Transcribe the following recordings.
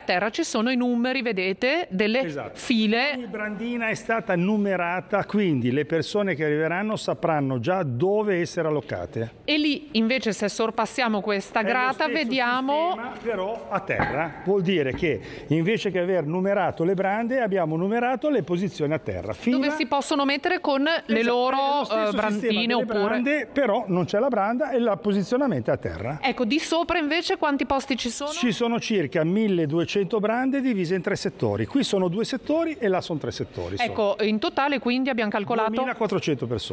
terra ci sono i numeri, vedete, delle file. Ogni brandina è stata numerata, quindi le persone che arriveranno sapranno già dove essere allocate. E lì invece, se sorpassiamo questa grata, vediamo sistema, però a terra. Vuol dire che invece che aver numerato le brande abbiamo numerato le posizioni a terra. Dove si possono mettere con le loro brandine oppure... Brande, però non c'è la branda e la posizionamento a terra. Ecco, di sopra invece quanti posti ci sono? Ci sono circa 1200 brande divise in 3 settori. Qui sono 2 settori e là sono 3 settori. Ecco, in totale quindi abbiamo calcolato 2400 persone.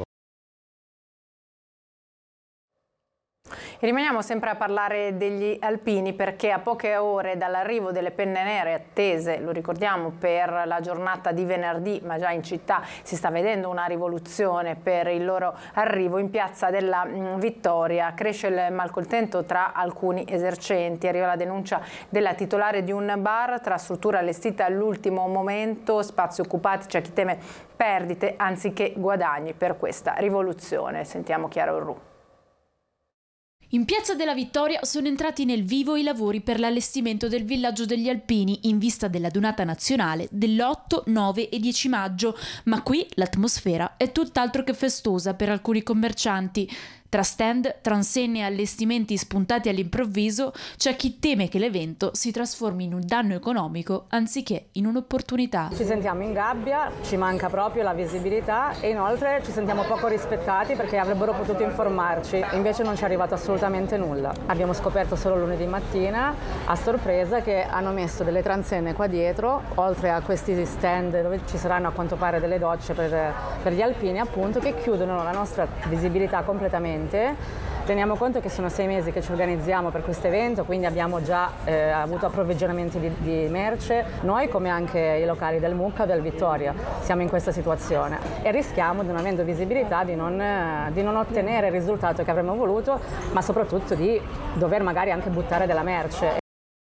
Rimaniamo sempre a parlare degli alpini, perché a poche ore dall'arrivo delle penne nere attese, lo ricordiamo, per la giornata di venerdì, ma già in città si sta vedendo una rivoluzione per il loro arrivo, in piazza della Vittoria cresce il malcontento tra alcuni esercenti. Arriva la denuncia della titolare di un bar tra struttura allestita all'ultimo momento, spazi occupati, c'è chi teme perdite anziché guadagni per questa rivoluzione. Sentiamo Chiara Orru. In piazza della Vittoria sono entrati nel vivo i lavori per l'allestimento del villaggio degli alpini in vista della donata nazionale dell'8, 9 e 10 maggio, ma qui l'atmosfera è tutt'altro che festosa per alcuni commercianti. Tra stand, transenne e allestimenti spuntati all'improvviso, c'è chi teme che l'evento si trasformi in un danno economico anziché in un'opportunità. Ci sentiamo in gabbia, ci manca proprio la visibilità e inoltre ci sentiamo poco rispettati perché avrebbero potuto informarci, invece non ci è arrivato assolutamente nulla. Abbiamo scoperto solo lunedì mattina, a sorpresa, che hanno messo delle transenne qua dietro, oltre a questi stand dove ci saranno a quanto pare delle docce per gli alpini, appunto, che chiudono la nostra visibilità completamente. Teniamo conto che sono 6 mesi che ci organizziamo per questo evento, quindi abbiamo già avuto approvvigionamenti di merce, noi come anche i locali del Mucca o del Vittoria siamo in questa situazione e rischiamo, non avendo visibilità, di non ottenere il risultato che avremmo voluto, ma soprattutto di dover magari anche buttare della merce.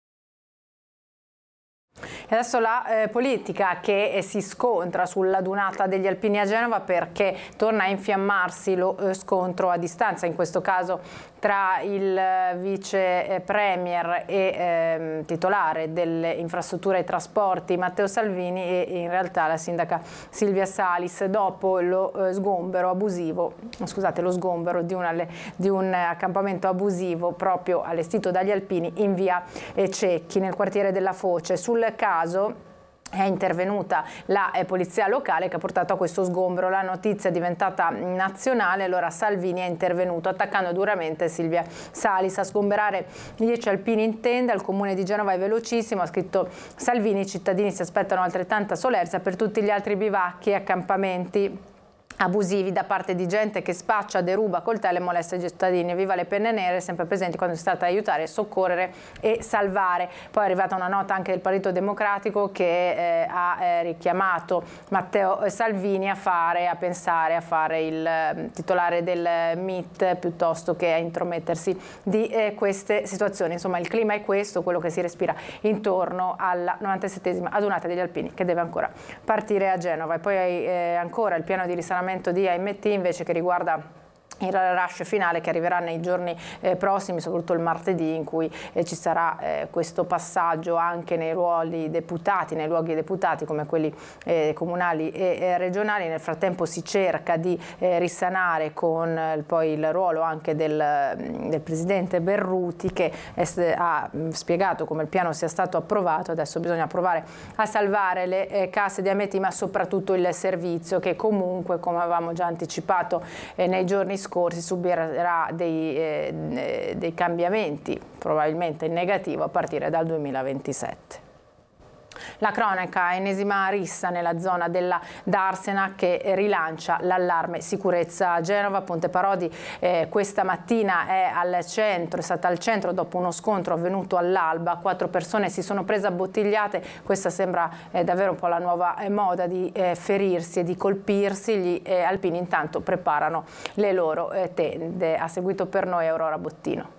E adesso la politica che si scontra sulla dunata degli alpini a Genova, perché torna a infiammarsi lo scontro a distanza, in questo caso tra il vice premier e titolare delle infrastrutture e trasporti Matteo Salvini e in realtà la sindaca Silvia Salis, dopo lo sgombero di un accampamento abusivo proprio allestito dagli alpini in via Cecchi, nel quartiere della Foce. Sul caso è intervenuta la polizia locale che ha portato a questo sgombero. La notizia è diventata nazionale, allora Salvini è intervenuto attaccando duramente Silvia Salis. A sgomberare 10 alpini in tenda, il comune di Genova è velocissimo, ha scritto Salvini, i cittadini si aspettano altrettanta solerzia per tutti gli altri bivacchi e accampamenti abusivi da parte di gente che spaccia, deruba, coltella e molesta i cittadini. Viva le penne nere, sempre presenti quando si tratta di aiutare, soccorrere e salvare. Poi è arrivata una nota anche del Partito Democratico che ha richiamato Matteo Salvini a pensare a fare il titolare del MIT piuttosto che a intromettersi di queste situazioni. Insomma, il clima è questo, quello che si respira intorno alla 97esima adunata degli alpini che deve ancora partire a Genova. E poi ancora il piano di risanamento di AMT invece, che riguarda il rush finale che arriverà nei giorni prossimi, soprattutto il martedì, in cui ci sarà questo passaggio anche nei luoghi deputati come quelli comunali e regionali. Nel frattempo si cerca di risanare con poi il ruolo anche del presidente Berruti, che ha spiegato come il piano sia stato approvato. Adesso bisogna provare a salvare le casse di Ameti, ma soprattutto il servizio, che comunque, come avevamo già anticipato nei giorni scorsi, subirà dei cambiamenti probabilmente in negativo a partire dal 2027. La cronaca, ennesima rissa nella zona della Darsena che rilancia l'allarme sicurezza a Genova. Ponte Parodi questa mattina è stata al centro dopo uno scontro avvenuto all'alba. 4 persone si sono prese a bottigliate, questa sembra davvero un po' la nuova moda di ferirsi e di colpirsi. Gli alpini intanto preparano le loro tende. Ha seguito per noi Aurora Bottino.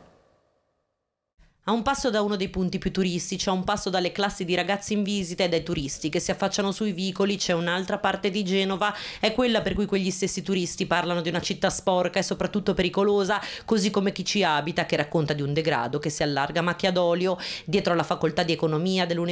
A un passo da uno dei punti più turistici, a un passo dalle classi di ragazzi in visita e dai turisti che si affacciano sui vicoli, c'è un'altra parte di Genova, è quella per cui quegli stessi turisti parlano di una città sporca e soprattutto pericolosa, così come chi ci abita, che racconta di un degrado che si allarga a macchia d'olio. Dietro alla facoltà di economia dell'Università